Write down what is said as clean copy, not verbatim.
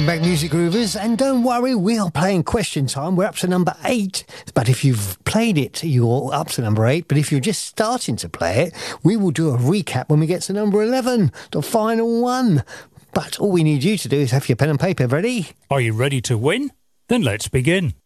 Back, Music Groovers, and don't worry, we are playing Question Time. We're up to number 8, but if you've played it, you're up to number 8, but if you're just starting to play it, we will do a recap when we get to number 11, the final one. But all we need you to do is have your pen and paper ready. Are you ready to win? Then let's begin.